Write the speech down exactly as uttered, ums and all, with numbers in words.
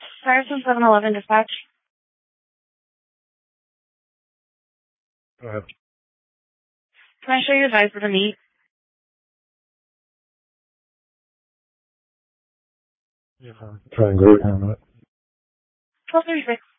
Ryerson seven eleven dispatch. Go ahead. Can I show you the advisor to meet? Yeah, fine. Try and go in a minute. twelve thirty-six.